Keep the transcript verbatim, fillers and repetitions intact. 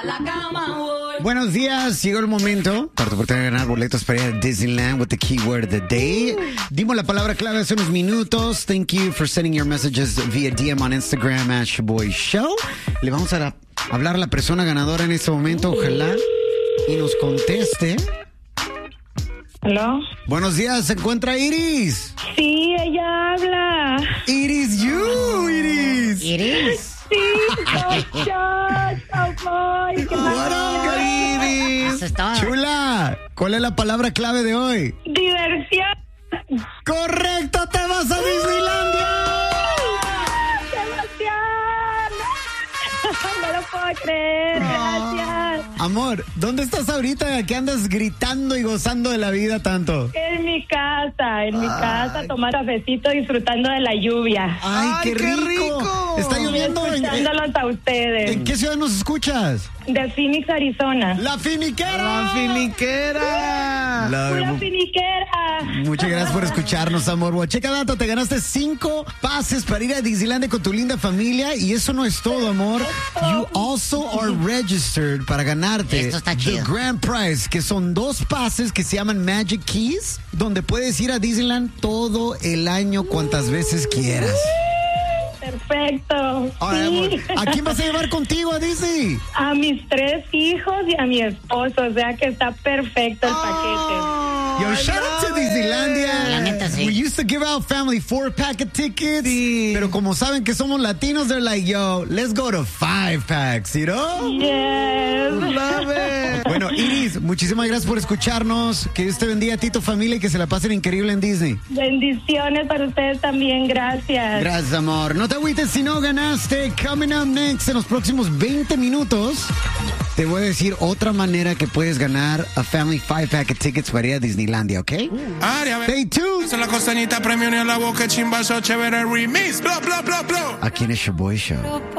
La cama voy. Buenos días, llegó el momento para tu oportunidad de ganar boletos para ir a Disneyland with the keyword of the day. Dimos la palabra clave hace unos minutos. Thank you for sending your messages via D M on Instagram at Shaboy Show. Le vamos a la- hablar a la persona ganadora en este momento, ojalá, y nos conteste. ¿Aló? Buenos días, ¿se encuentra Iris? Sí, ella habla. Iris, you, Iris. ¿Iris? Sí, soy yo, Cowboy. ¿Qué What up, tal? Iris? Eso es todo. Chula, ¿cuál es la palabra clave de hoy? Diversión. ¡Correcto! ¡Te vas a Disneylandia! ¡Qué emoción! No lo puedo creer. Gracias. Amor, ¿dónde estás ahorita que andas gritando y gozando de la vida tanto? En mi casa, en mi casa, tomando cafecito, disfrutando de la lluvia. ¡Ay, qué, qué rico! rico! ¿Está lloviendo? ¿En, en, Escuchándolos a ustedes. en qué ciudad nos escuchas? De Phoenix, Arizona. ¡La Finiquera! ¡La finiquera! La- Pura finiquera. Muchas gracias por escucharnos, amor. Bueno, checa dato, te ganaste cinco pases para ir a Disneylandia con tu linda familia y eso no es todo, amor. You also are registered para ganarte Esto está the chido. grand prize, que son dos pases que se llaman Magic Keys, donde puedes ir a Disneyland todo el año cuantas veces quieras. Perfecto. Ahora, amor, Sí. ¿a quién vas a llevar contigo a Disney? A mis tres hijos y a mi esposo, o sea que está perfecto el paquete. Yo, shout out to Disneylandia. La neta, sí. We used to give out family four pack of tickets. Sí. Pero como saben que somos latinos, they're like, yo, let's go to five packs, you know? Yes. Love it. Bueno, Iris, muchísimas gracias por escucharnos. Que Dios te bendiga a ti y tu familia y que se la pasen increíble en Disney. Bendiciones para ustedes también, gracias. Gracias, amor. No te agüites si no ganaste. Coming up next, en los próximos veinte minutos, te voy a decir otra manera que puedes ganar a family five pack of tickets para ir a Disneylandia, ¿ok? Área, ve. Stay tuned. Esa es la costanita, premio ni a la boca, chimbazo, chévere, remix, bla, bla, bla, bla. Aquí en el Shaboy Show.